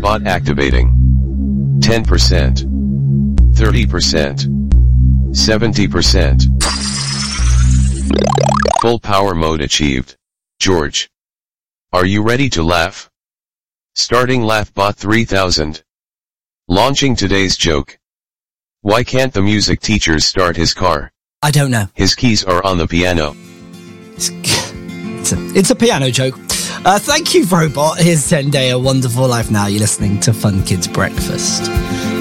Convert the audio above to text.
Robot activating. 10%. 30%. 70%. Full power mode achieved. George. Are you ready to laugh? Starting LaughBot 3000. Launching today's joke. Why can't the music teacher start his car? I don't know. His keys are on the piano. It's a piano joke. Thank you, Robot. Here's 10 Day, A Wonderful Life Now. You're listening to Fun Kids Breakfast.